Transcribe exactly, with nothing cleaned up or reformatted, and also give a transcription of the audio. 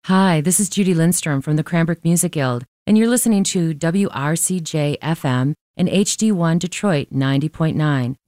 Hi, this is Judy Lindstrom from the Cranbrook Music Guild, and you're listening to W R C J F M and H D one Detroit ninety point nine,